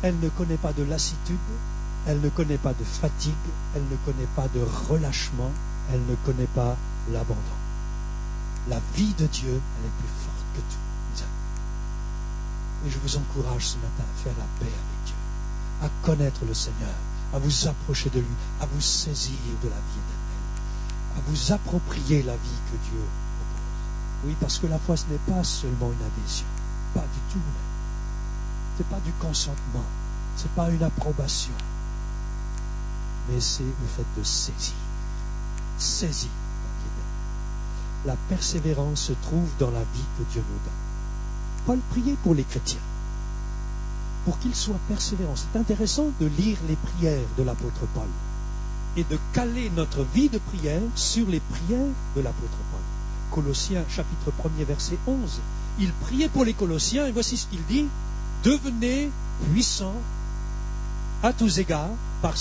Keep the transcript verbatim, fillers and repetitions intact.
Elle ne connaît pas de lassitude, elle ne connaît pas de fatigue, elle ne connaît pas de relâchement, elle ne connaît pas l'abandon. La vie de Dieu, elle est plus forte que tout, mes amis. Et je vous encourage ce matin à faire la paix avec Dieu, à connaître le Seigneur, à vous approcher de lui, à vous saisir de la vie éternelle, à vous approprier la vie que Dieu propose. Oui, parce que la foi, ce n'est pas seulement une adhésion, pas du tout même. Ce n'est pas du consentement, ce n'est pas une approbation, mais c'est le fait de saisir. Saisir la vie éternelle. La persévérance se trouve dans la vie que Dieu nous donne. Paul priait pour les chrétiens, pour qu'ils soient persévérants. C'est intéressant de lire les prières de l'apôtre Paul et de caler notre vie de prière sur les prières de l'apôtre Paul. Colossiens chapitre premier verset onze. Il priait pour les Colossiens et voici ce qu'il dit: devenez puissants à tous égards par